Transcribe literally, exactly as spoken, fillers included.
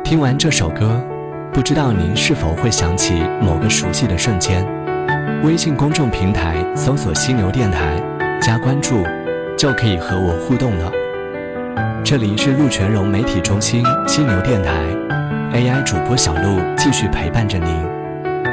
听完这首歌，不知道您是否会想起某个熟悉的瞬间？微信公众平台搜索犀牛电台，加关注，就可以和我互动了。这里是陆全融媒体中心犀牛电台 A I 主播小璐继续陪伴着您。